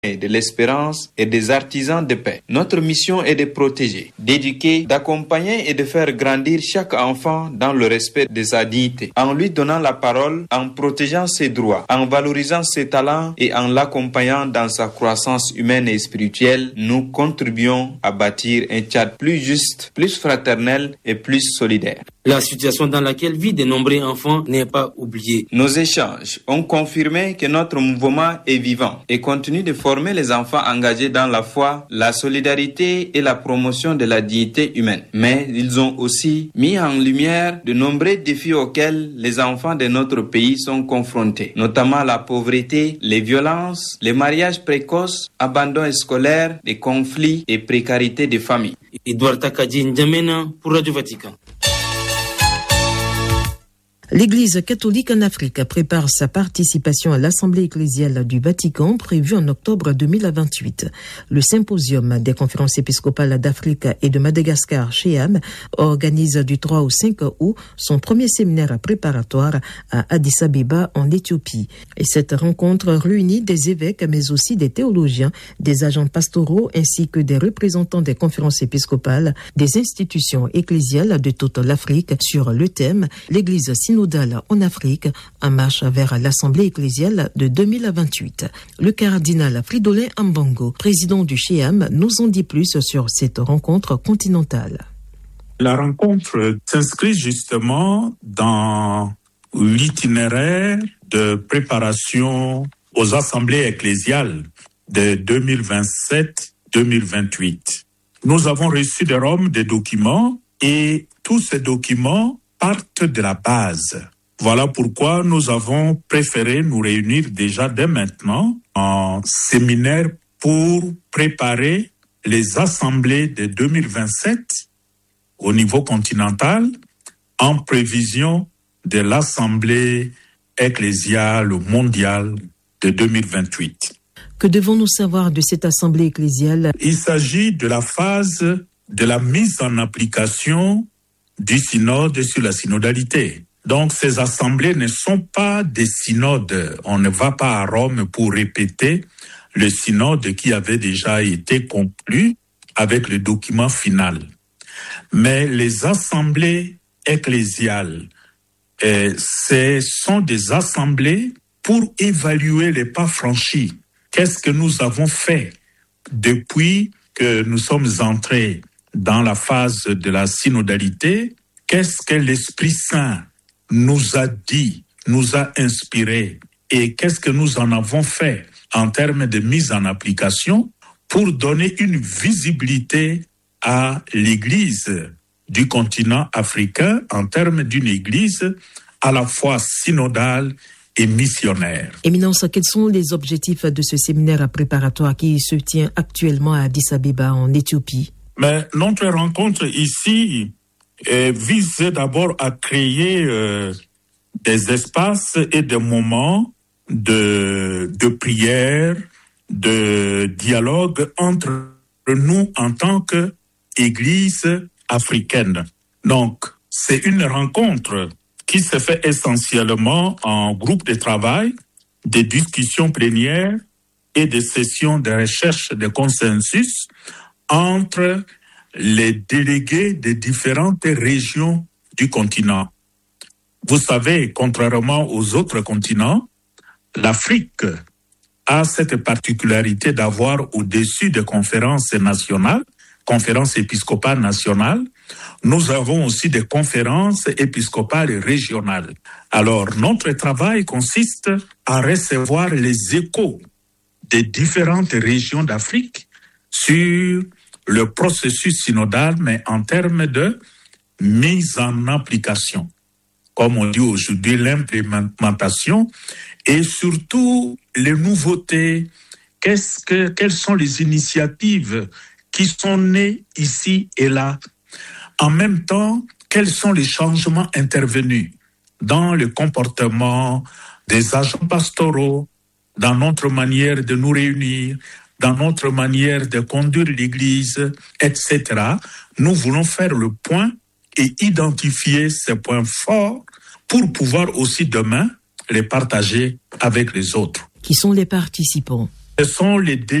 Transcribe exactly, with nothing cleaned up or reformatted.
de l'espérance et des artisans de paix. Notre mission est de protéger, d'éduquer, d'accompagner et de faire grandir chaque enfant dans le respect de sa dignité, en lui donnant la parole, en protégeant ses droits, en valorisant ses talents et en l'accompagnant dans sa croissance humaine et spirituelle. Nous contribuons à bâtir un Tchad plus juste, plus fraternel et plus solidaire. La situation dans laquelle vivent de nombreux enfants n'est pas oubliée. Nos échanges ont confirmé que notre mouvement est vivant et continue de former les enfants engagés dans la foi, la solidarité et la promotion de la dignité humaine. Mais ils ont aussi mis en lumière de nombreux défis auxquels les enfants de notre pays sont confrontés, notamment la pauvreté, les violences, les mariages précoces, abandon scolaire, les conflits et précarité des familles. Edouard Takadji N'Djamena pour Radio Vatican. L'Église catholique en Afrique prépare sa participation à l'Assemblée ecclésiale du Vatican prévue en octobre deux mille vingt-huit. Le symposium des conférences épiscopales d'Afrique et de Madagascar, SHEAM, organise du trois au cinq août son premier séminaire préparatoire à Addis Abeba en Éthiopie. Et cette rencontre réunit des évêques mais aussi des théologiens, des agents pastoraux ainsi que des représentants des conférences épiscopales, des institutions ecclésiales de toute l'Afrique sur le thème « L'Église synodale en Afrique, en marche vers l'Assemblée ecclésiale de deux mille vingt-huit. Le cardinal Fridolin Ambongo, président du SHEAM, nous en dit plus sur cette rencontre continentale. La rencontre s'inscrit justement dans l'itinéraire de préparation aux assemblées ecclésiales de deux mille vingt-sept deux mille vingt-huit. Nous avons reçu de Rome des documents et tous ces documents partent de la base. Voilà pourquoi nous avons préféré nous réunir déjà dès maintenant en séminaire pour préparer les assemblées de deux mille vingt-sept au niveau continental en prévision de l'Assemblée ecclésiale mondiale de deux mille vingt-huit. Que devons-nous savoir de cette Assemblée ecclésiale? Il s'agit de la phase de la mise en application du synode sur la synodalité. Donc, ces assemblées ne sont pas des synodes. On ne va pas à Rome pour répéter le synode qui avait déjà été conclu avec le document final. Mais les assemblées ecclésiales, euh, ce sont des assemblées pour évaluer les pas franchis. Qu'est-ce que nous avons fait depuis que nous sommes entrés dans la phase de la synodalité? Qu'est-ce que l'Esprit Saint nous a dit, nous a inspiré et qu'est-ce que nous en avons fait en termes de mise en application pour donner une visibilité à l'Église du continent africain en termes d'une Église à la fois synodale et missionnaire. Éminence, quels sont les objectifs de ce séminaire préparatoire qui se tient actuellement à Addis Abeba en Éthiopie? Mais notre rencontre ici euh, vise d'abord à créer euh, des espaces et des moments de, de prière, de dialogue entre nous en tant qu'Église africaine. Donc, c'est une rencontre qui se fait essentiellement en groupe de travail, des discussions plénières et des sessions de recherche de consensus entre les délégués des différentes régions du continent. Vous savez, contrairement aux autres continents, l'Afrique a cette particularité d'avoir au-dessus des conférences nationales, conférences épiscopales nationales, nous avons aussi des conférences épiscopales régionales. Alors, notre travail consiste à recevoir les échos des différentes régions d'Afrique sur le processus synodal, mais en termes de mise en application. Comme on dit aujourd'hui, l'implémentation et surtout les nouveautés. Qu'est-ce que, quelles sont les initiatives qui sont nées ici et là? En même temps, quels sont les changements intervenus dans le comportement des agents pastoraux, dans notre manière de nous réunir, dans notre manière de conduire l'Église, et cetera. Nous voulons faire le point et identifier ces points forts pour pouvoir aussi demain les partager avec les autres. Qui sont les participants? Ce sont les